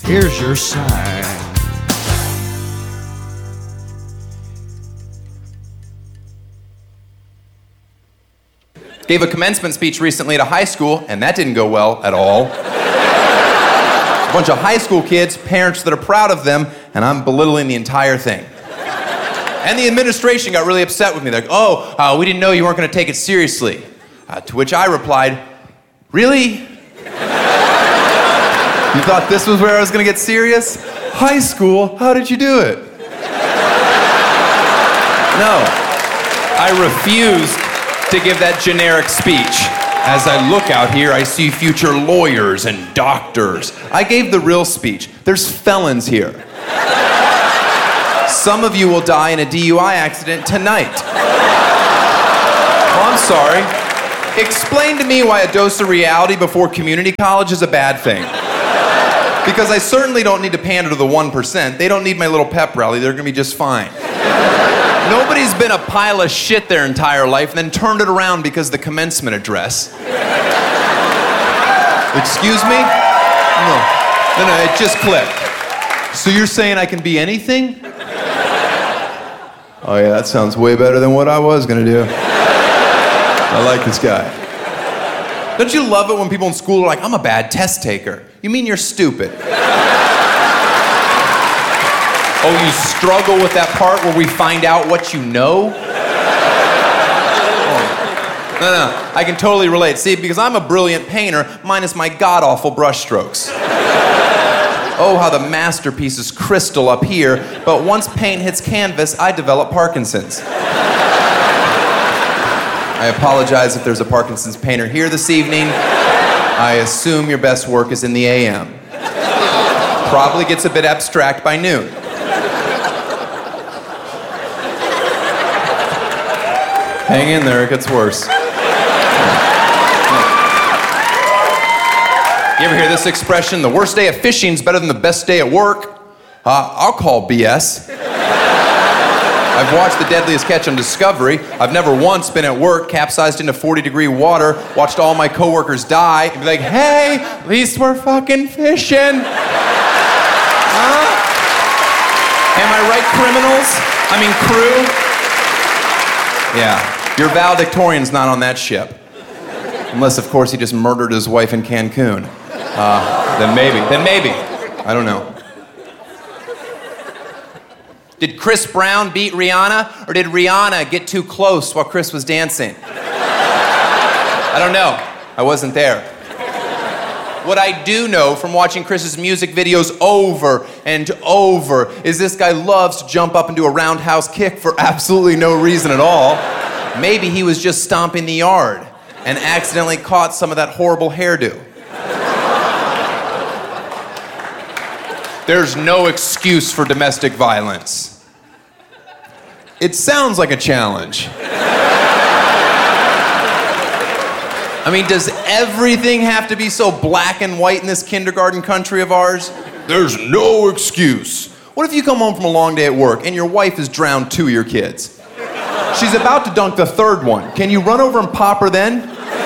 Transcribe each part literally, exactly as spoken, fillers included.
Here's your sign. Gave a commencement speech recently at a high school, and that didn't go well at all. A bunch of high school kids, parents that are proud of them, and I'm belittling the entire thing. And the administration got really upset with me. They're like, oh, uh, we didn't know you weren't going to take it seriously. Uh, to which I replied, really? You thought this was where I was going to get serious? High school? How did you do it? No. I refused to give that generic speech. As I look out here, I see future lawyers and doctors. I gave the real speech. There's felons here. Some of you will die in a D U I accident tonight. Oh, I'm sorry. Explain to me why a dose of reality before community college is a bad thing. Because I certainly don't need to pander to the one percent. They don't need my little pep rally. They're gonna be just fine. Nobody's been a pile of shit their entire life and then turned it around because of the commencement address. Excuse me? No. No, no, it just clicked. So you're saying I can be anything? Oh yeah, that sounds way better than what I was gonna do. I like this guy. Don't you love it when people in school are like, I'm a bad test taker? You mean you're stupid? Oh, you struggle with that part where we find out what you know? Oh. No, no, I can totally relate. See, because I'm a brilliant painter, minus my god-awful brushstrokes. Oh, how the masterpiece is crystal up here, but once paint hits canvas, I develop Parkinson's. I apologize if there's a Parkinson's painter here this evening. I assume your best work is in the A M. Probably gets a bit abstract by noon. Hang in there, it gets worse. You ever hear this expression, the worst day of fishing is better than the best day at work? Uh, I'll call B S. I've watched The Deadliest Catch on Discovery. I've never once been at work, capsized into forty degree water, watched all my coworkers die, and be like, hey, at least we're fucking fishing. Huh? Am I right, criminals? I mean, crew? Yeah, your valedictorian's not on that ship. Unless, of course, he just murdered his wife in Cancun. Uh, then maybe, then maybe. I don't know. Did Chris Brown beat Rihanna, or did Rihanna get too close while Chris was dancing? I don't know. I wasn't there. What I do know from watching Chris's music videos over and over is this guy loves to jump up and do a roundhouse kick for absolutely no reason at all. Maybe he was just stomping the yard and accidentally caught some of that horrible hairdo. There's no excuse for domestic violence. It sounds like a challenge. I mean, does everything have to be so black and white in this kindergarten country of ours? There's no excuse. What if you come home from a long day at work and your wife has drowned two of your kids? She's about to dunk the third one. Can you run over and pop her then?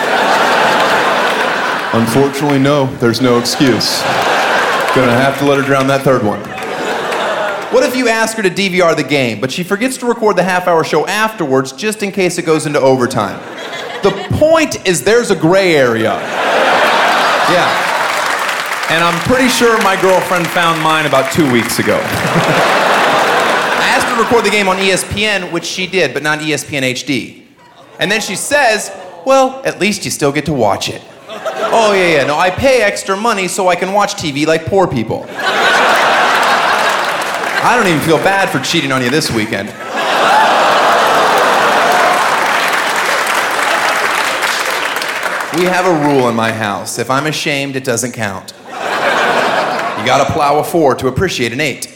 Unfortunately, no. There's no excuse. Gonna have to let her drown that third one. What if you ask her to D V R the game, but she forgets to record the half-hour show afterwards just in case it goes into overtime? The point is there's a gray area. Yeah. And I'm pretty sure my girlfriend found mine about two weeks ago. I asked her to record the game on E S P N, which she did, but not E S P N H D. And then she says, well, at least you still get to watch it. Oh, yeah, yeah, no, I pay extra money so I can watch T V like poor people. I don't even feel bad for cheating on you this weekend. We have a rule in my house. If I'm ashamed, it doesn't count. You gotta plow a four to appreciate an eight.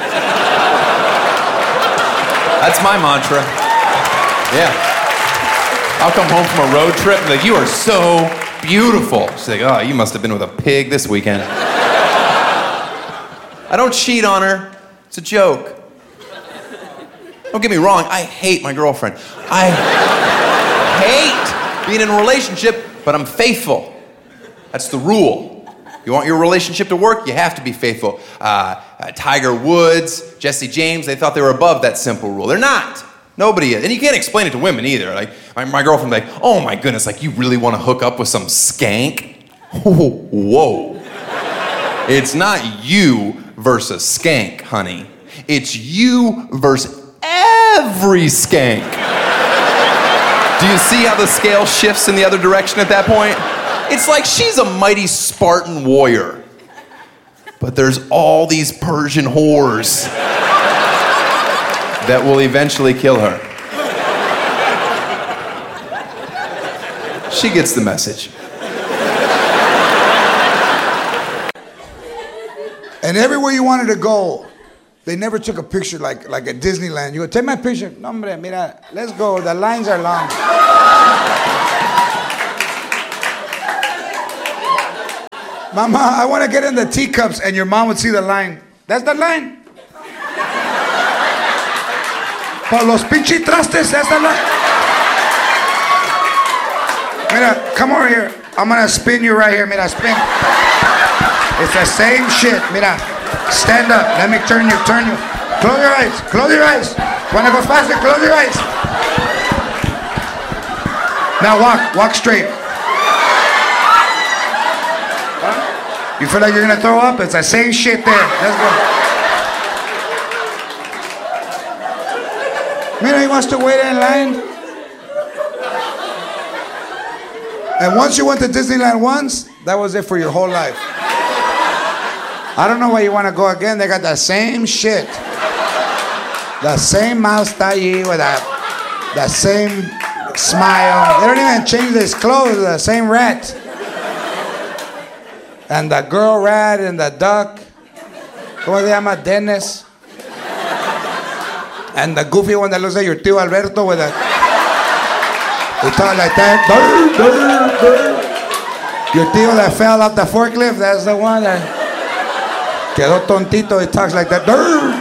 That's my mantra. Yeah. I'll come home from a road trip and be like, you are so beautiful. She's like, oh, you must have been with a pig this weekend. I don't cheat on her. It's a joke. Don't get me wrong, I hate my girlfriend. I hate being in a relationship, but I'm faithful. That's the rule. You want your relationship to work, you have to be faithful. Uh, uh, Tiger Woods, Jesse James, they thought they were above that simple rule. They're not. Nobody is. And you can't explain it to women either. Like, my, my girlfriend would be like, oh my goodness, like you really want to hook up with some skank? Whoa. It's not you versus skank, honey. It's you versus every skank. Do you see how the scale shifts in the other direction at that point? It's like she's a mighty Spartan warrior. But there's all these Persian whores that will eventually kill her. She gets the message. And everywhere you wanted to go, they never took a picture like, like at Disneyland. You go, take my picture. No, hombre, mira, let's go. The lines are long. Mama, I want to get in the teacups. And your mom would see the line. That's the line. Para los pinche trastes, that's the line. Mira, come over here. I'm going to spin you right here. Mira, spin. It's the same shit. Mira, stand up. Let me turn you, turn you. Close your eyes. Close your eyes. Wanna go faster? Close your eyes. Now walk. Walk straight. Huh? You feel like you're gonna throw up? It's the same shit there. Let's go. Mira, he wants to wait in line. And once you went to Disneyland once, that was it for your whole life. I don't know why you want to go again. They got the same shit. The same mouse allí with that, the same smile. They don't even change his clothes. The same rat. And the girl rat and the duck. ¿Cómo se llama? Dennis. And the goofy one that looks like your tío Alberto with a... He talk like that. Durr, durr, durr. Your tío that fell off the forklift, that's the one that... Quedó tontito, he talks like that. Durr.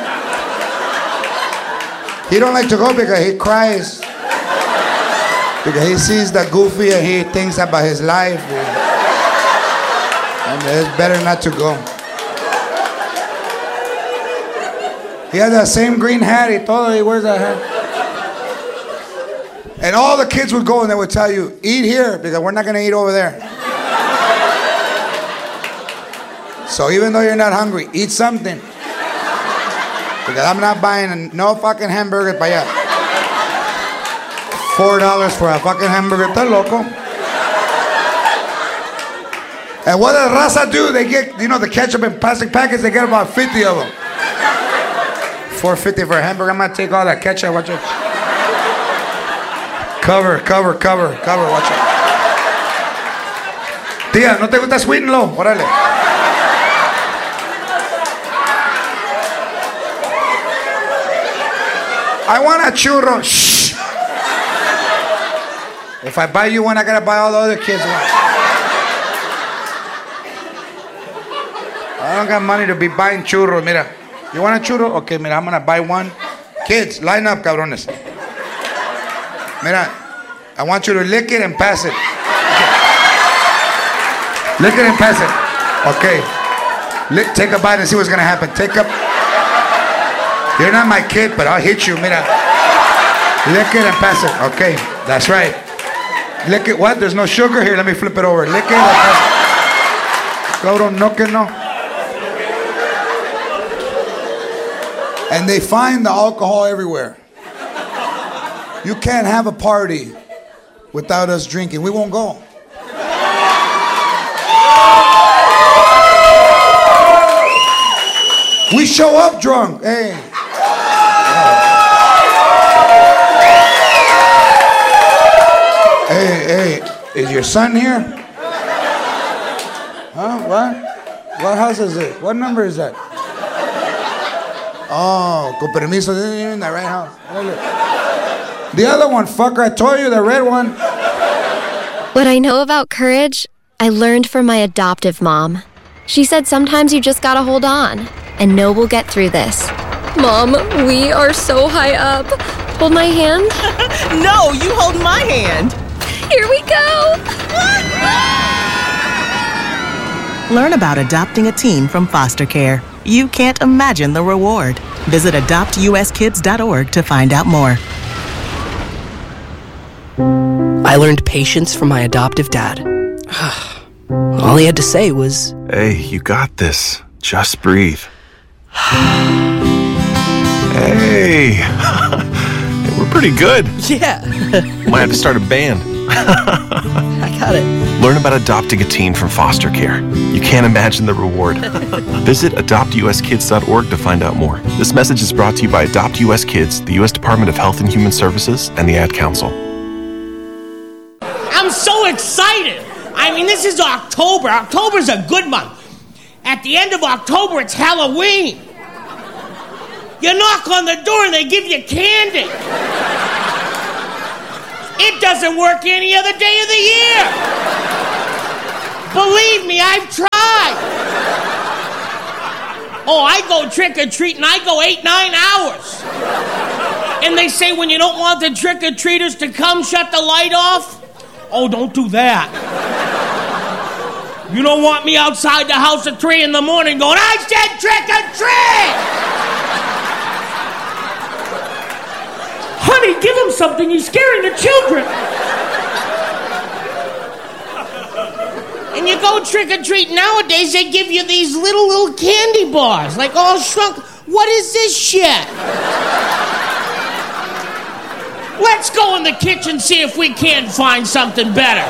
He don't like to go because he cries. Because he sees the goofy and he thinks about his life. And it's better not to go. He has the same green hat, he todo, he wears that hat. And all the kids would go and they would tell you, eat here because we're not going to eat over there. So even though you're not hungry, eat something. Because I'm not buying no fucking hamburger para allá. Four dollars for a fucking hamburger, está loco. And what does Raza do? They get, you know, the ketchup in plastic packets, they get about fifty of them. four fifty for a hamburger, I'm gonna take all that ketchup, watch it. Cover, cover, cover, cover, watch it. Tía, ¿no te gusta sweet and low? Órale. I want a churro. Shh. If I buy you one, I gotta buy all the other kids one. I don't got money to be buying churros. Mira, you want a churro? Okay, mira, I'm gonna buy one. Kids, line up, cabrones. Mira, I want you to lick it and pass it. Okay. Lick it and pass it. Okay. Lick, take a bite and see what's gonna happen. Take a... You're not my kid, but I'll hit you. Mira. Lick it and pass it. Okay, that's right. Lick it. What? There's no sugar here. Let me flip it over. Lick it and pass it. Cabrón, no que no. And they find the alcohol everywhere. You can't have a party without us drinking. We won't go. We show up drunk. Hey. Hey, hey, is your son here? Huh? What? What house is it? What number is that? Oh, con permiso, you're in the right house. The other one, fucker, I told you, the red one. What I know about courage, I learned from my adoptive mom. She said sometimes you just gotta hold on and know we'll get through this. Mom, we are so high up. Hold my hand. No, you hold my hand. Here we go. Learn about adopting a teen from foster care. You can't imagine the reward. Visit adopt u s kids dot org to find out more. I learned patience from my adoptive dad. All he had to say was, "Hey, you got this. Just breathe." Hey, we're pretty good. yeah, Might have to start a band. I got it. Learn about adopting a teen from foster care. You can't imagine the reward. Visit adopt u s kids dot org to find out more. This message is brought to you by Adopt U S Kids, the U S Department of Health and Human Services, and the Ad Council. I'm so excited. I mean, this is October. October's a good month. At the end of October, it's Halloween. You knock on the door and they give you candy. It doesn't work any other day of the year. Believe me, I've tried. Oh, I go trick-or-treating, I go eight, nine hours. And they say when you don't want the trick-or-treaters to come, shut the light off. Oh, don't do that. You don't want me outside the house at three in the morning going, "I said trick-or-treat!" Honey, give him something. He's scaring the children. And you go trick-or-treat nowadays, they give you these little, little candy bars, like all shrunk. What is this shit? Let's go in the kitchen, see if we can't find something better.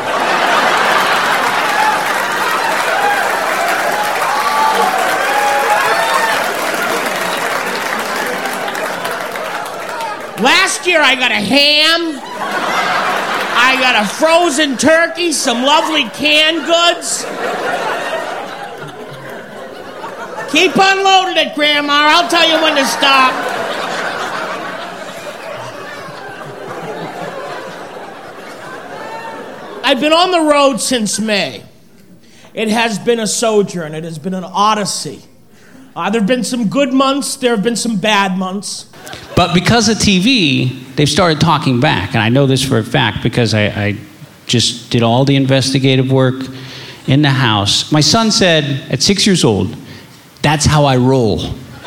Last year I got a ham, I got a frozen turkey, some lovely canned goods. Keep unloading it, Grandma. I'll tell you when to stop. I've been on the road since May. It has been a sojourn. It has been an odyssey. Uh, there have been some good months. There have been some bad months. But because of T V, they've started talking back. And I know this for a fact because I, I just did all the investigative work in the house. My son said, at six years old, "That's how I roll."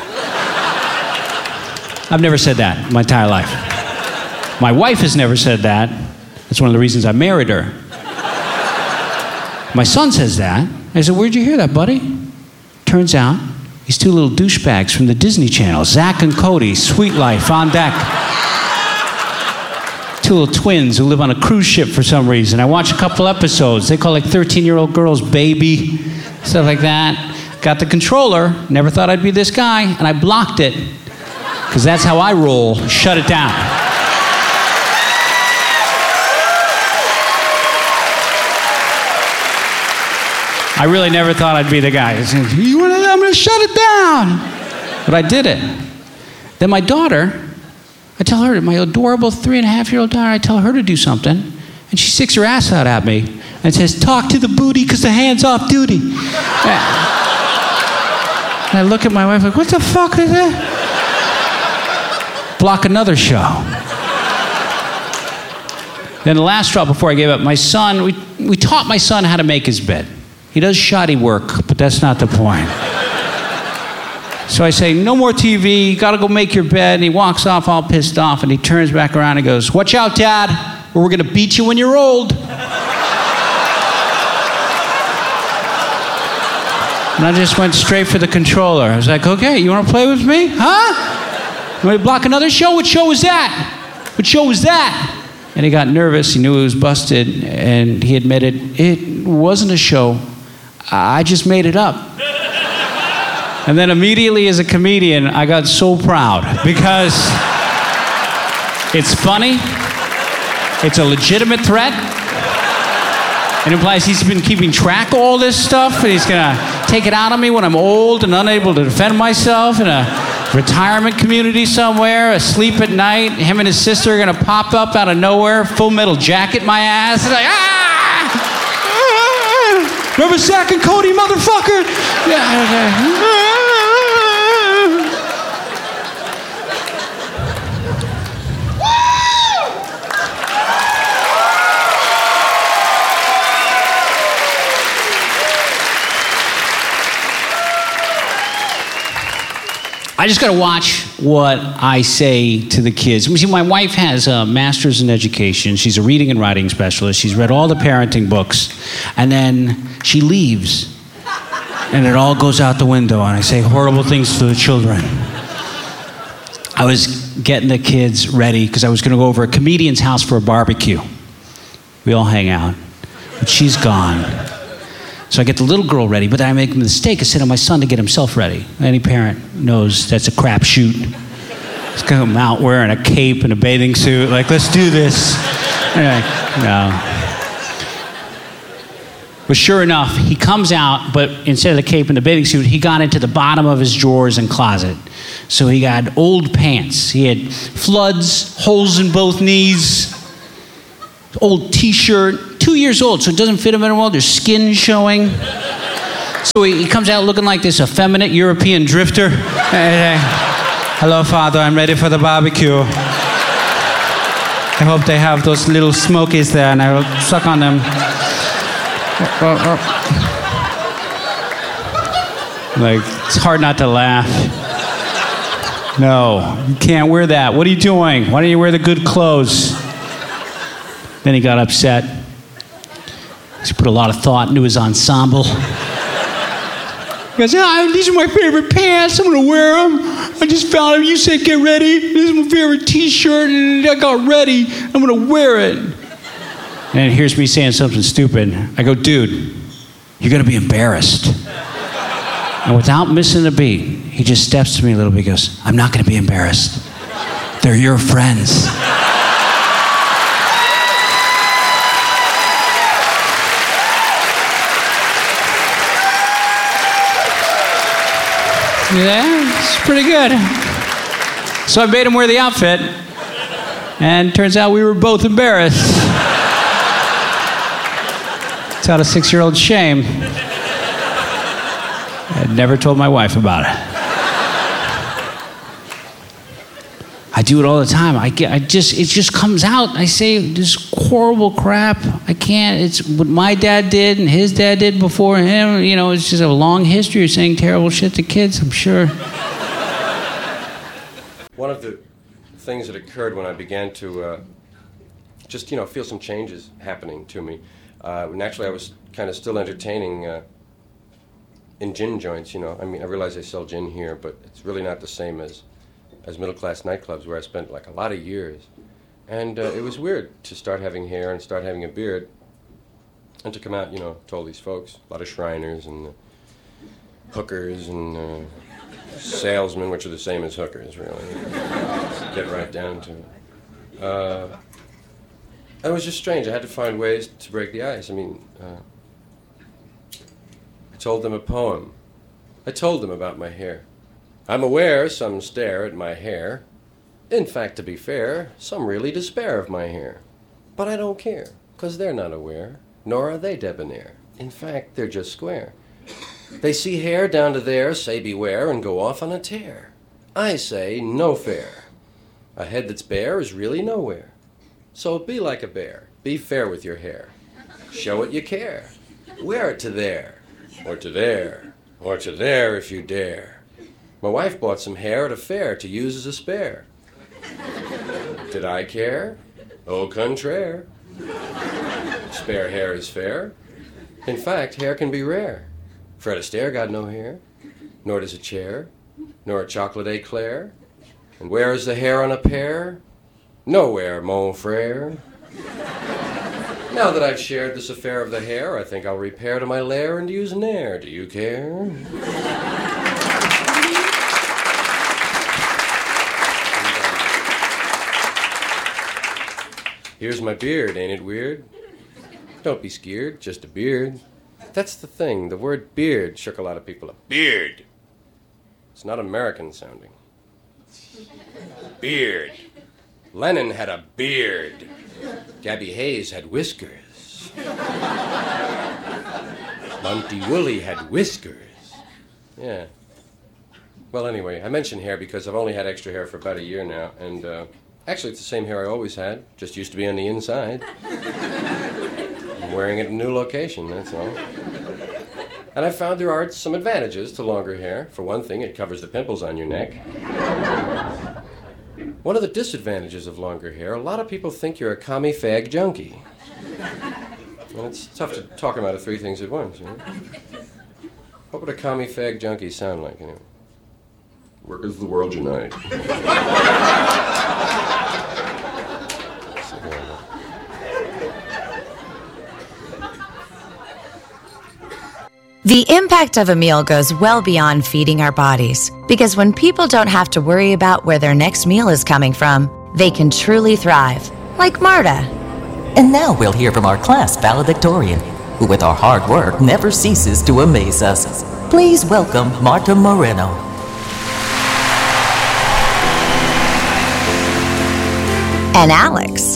I've never said that my entire life. My wife has never said that. That's one of the reasons I married her. My son says that. I said, "Where'd you hear that, buddy?" Turns out, these two little douchebags from the Disney Channel, Zach and Cody, Sweet Life, on deck. Two little twins who live on a cruise ship for some reason. I watch a couple episodes. They call like thirteen-year-old girls baby, stuff like that. Got the controller, never thought I'd be this guy, and I blocked it, because that's how I roll. Shut it down. I really never thought I'd be the guy. You wanna, I'm going to shut it down. But I did it. Then my daughter, I tell her, my adorable three and a half year old daughter, I tell her to do something, and she sticks her ass out at me and says, "Talk to the booty because the hand's off duty." And I look at my wife like, "What the fuck is that?" Block another show. Then the last straw before I gave up, my son, we, we taught my son how to make his bed. He does shoddy work, but that's not the point. So I say, "No more T V, you gotta go make your bed." And he walks off all pissed off, and he turns back around and goes, "Watch out, Dad, or we're gonna beat you when you're old." And I just went straight for the controller. I was like, "Okay, you wanna play with me? Huh? You want to block another show? What show was that? What show was that?" And he got nervous. He knew he was busted, and he admitted, "It wasn't a show. I just made it up." And then immediately as a comedian, I got so proud because it's funny, it's a legitimate threat, it implies he's been keeping track of all this stuff, and he's gonna take it out on me when I'm old and unable to defend myself in a retirement community somewhere, asleep at night. Him and his sister are gonna pop up out of nowhere, Full Metal Jacket my ass. It's like, ah! Remember Zach and Cody, motherfucker? Yeah, okay. I just got to watch what I say to the kids. You see, my wife has a master's in education. She's a reading and writing specialist. She's read all the parenting books. And then she leaves. And it all goes out the window. And I say horrible things to the children. I was getting the kids ready because I was going to go over a comedian's house for a barbecue. We all hang out. But she's gone. So I get the little girl ready, but then I make a mistake. I said to my son to get himself ready. Any parent knows that's a crapshoot. He's going to come out wearing a cape and a bathing suit. Like, let's do this. Like, no. But sure enough, he comes out, but instead of the cape and the bathing suit, he got into the bottom of his drawers and closet. So he got old pants. He had floods, holes in both knees, old T-shirt, two years old, so it doesn't fit him very well. There's skin showing. So he, he comes out looking like this effeminate European drifter. Hey, hey. Hello, Father, I'm ready for the barbecue. I hope they have those little smokies there, and I will suck on them. Like, it's hard not to laugh. No, you can't wear that. What are you doing? Why don't you wear the good clothes? Then he got upset. He put a lot of thought into his ensemble. He goes, ah, these are my favorite pants. I'm going to wear them. I just found them. You said get ready. This is my favorite T-shirt, and I got ready. I'm going to wear it. And he hears me saying something stupid. I go, dude, you're going to be embarrassed. And without missing a beat, he just steps to me a little bit and goes, I'm not going to be embarrassed. They're your friends. Yeah, it's pretty good. So I made him wear the outfit, and turns out we were both embarrassed. It's out of six-year-old shame. I never told my wife about it. I do it all the time. I get, I just, it just comes out. I say this horrible crap. I can't. It's what my dad did and his dad did before him. You know, it's just a long history of saying terrible shit to kids, I'm sure. One of the things that occurred when I began to uh, just, you know, feel some changes happening to me. Uh, naturally, I was kind of still entertaining uh, in gin joints, you know. I mean, I realize they sell gin here, but it's really not the same as as middle-class nightclubs where I spent like a lot of years. And uh, it was weird to start having hair and start having a beard and to come out, you know, to all these folks, a lot of Shriners and uh, hookers and uh, salesmen, which are the same as hookers, really. Get right down to it. Uh, it was just strange. I had to find ways to break the ice. I mean, uh, I told them a poem. I told them about my hair. I'm aware some stare at my hair. In fact, to be fair, some really despair of my hair. But I don't care, 'cause they're not aware, nor are they debonair. In fact, they're just square. They see hair down to there, say beware, and go off on a tear. I say, no fair. A head that's bare is really nowhere. So be like a bear. Be fair with your hair. Show it you care. Wear it to there, or to there, or to there if you dare. My wife bought some hair at a fair to use as a spare. Did I care? Au contraire. Spare hair is fair. In fact, hair can be rare. Fred Astaire got no hair, nor does a chair, nor a chocolate eclair. And where is the hair on a pear? Nowhere, mon frere. Now that I've shared this affair of the hair, I think I'll repair to my lair and use Nair. Do you care? Here's my beard, ain't it weird? Don't be scared, just a beard. That's the thing, the word beard shook a lot of people up. Beard. It's not American sounding. Beard. Lennon had a beard. Gabby Hayes had whiskers. Monty Woolley had whiskers. Yeah. Well, anyway, I mention hair because I've only had extra hair for about a year now, and uh, actually it's the same hair I always had, just used to be on the inside. I'm wearing it in a new location, that's all. And I found there are some advantages to longer hair. For one thing, it covers the pimples on your neck. One of the disadvantages of longer hair, a lot of people think you're a commie fag junkie. And it's tough to talk about the three things at once, you know? What would a commie fag junkie sound like, anyway? Workers of the world unite. The impact of a meal goes well beyond feeding our bodies, because when people don't have to worry about where their next meal is coming from, they can truly thrive, like Marta. And now we'll hear from our class valedictorian, who with our hard work never ceases to amaze us. Please welcome Marta Moreno. And Alex.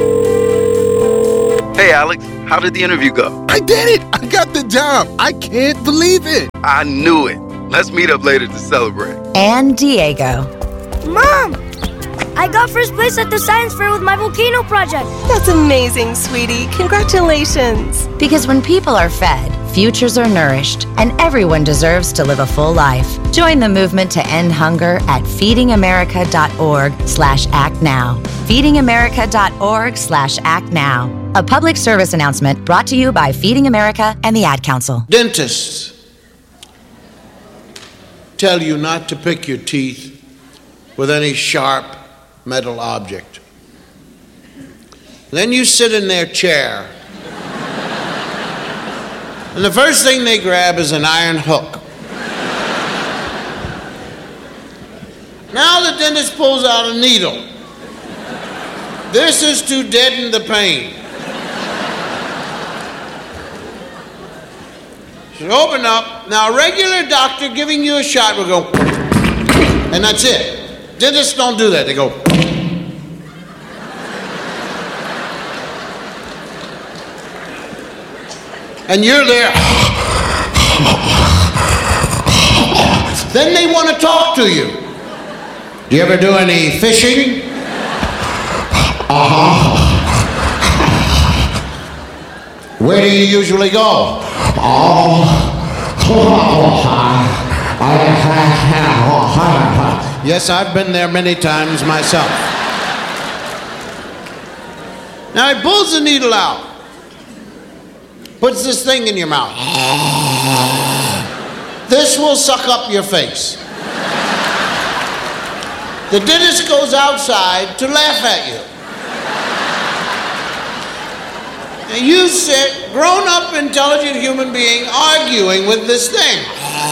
Hey, Alex, how did the interview go? I did it! I got the job! I can't believe it! I knew it. Let's meet up later to celebrate. And Diego. Mom! I got first place at the science fair with my volcano project. That's amazing, sweetie. Congratulations. Because when people are fed, futures are nourished, and everyone deserves to live a full life. Join the movement to end hunger at feedingamerica.org slash act now. feedingamerica.org slash act now. A public service announcement brought to you by Feeding America and the Ad Council. Dentists tell you not to pick your teeth with any sharp metal object. Then you sit in their chair, and the first thing they grab is an iron hook. Now the dentist pulls out a needle. This is to deaden the pain. Should open up. Now a regular doctor giving you a shot will go, and that's it. Dentists don't do that. They go. And you're there. Then they want to talk to you. Do you ever do any fishing? Uh-huh. Where do you usually go? Oh. Yes, I've been there many times myself. Now he pulls the needle out, puts this thing in your mouth. This will suck up your face. The dentist goes outside to laugh at you. And you sit, grown-up, intelligent human being, arguing with this thing.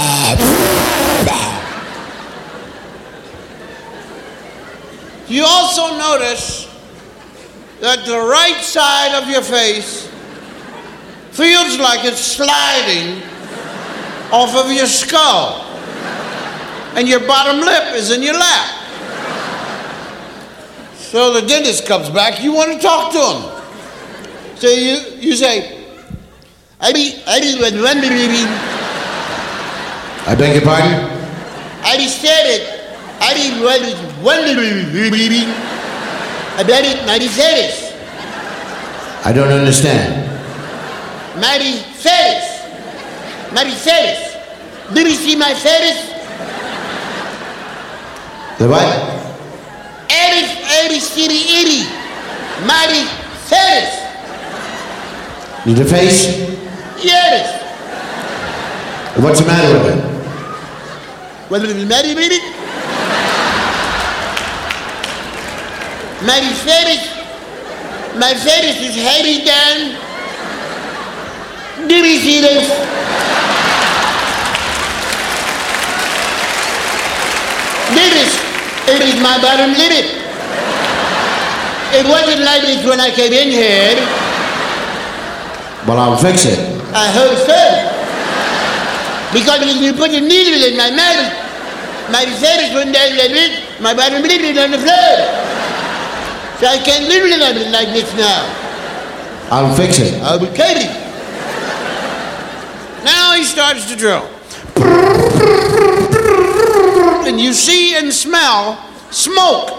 You also notice that the right side of your face feels like it's sliding off of your skull, and your bottom lip is in your lap. So the dentist comes back, you want to talk to him. So you, you say, I be, I be, I beg your pardon? I be said it. I be, I bet it, mighty fetus. I don't understand. Mighty fetus. Mighty fetus. Did you see my fetus? The what? Eddie, Eddie, City, Itty. Mighty fetus. Need a face? Yes. What's the matter with it? Whether it's matter with it? My fetus, my fetus is heading down. Do you see this? This it is my bottom lip. It wasn't like this when I came in here. Well, I'll fix it. I hope so. Because if you put a needle in my mouth, my fetus went down like this, my bottom lip is on the floor. So I can't live like this now. I'll fix it. I will cut it. Now he starts to drill. And you see and smell smoke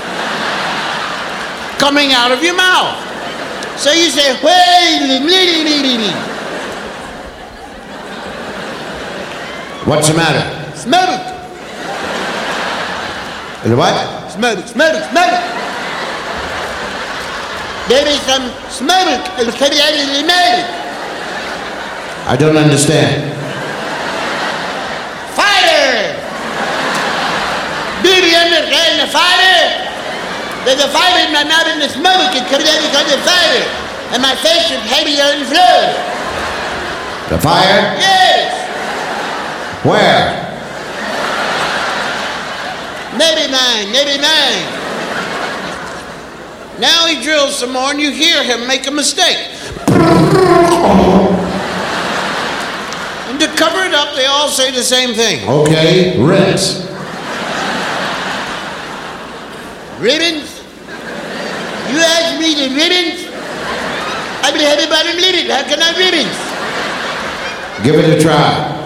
coming out of your mouth. So you say, wait, What's the matter? Smoke. And what? Smoke, smoke, smoke. There is some smoke coming out of the mouth. I don't understand. Fire! Do you understand the fire? There's a fire in my mouth and the smoke is coming out because of fire. And my face is heavy on floor. The fire? Yes! Where? Never mind, never mind. Now he drills some more and you hear him make a mistake. And to cover it up, they all say the same thing. Okay, rinse. Ribbons? You asked me to ribbons? I've been having about a minute. How can I ribbons? Give it a try.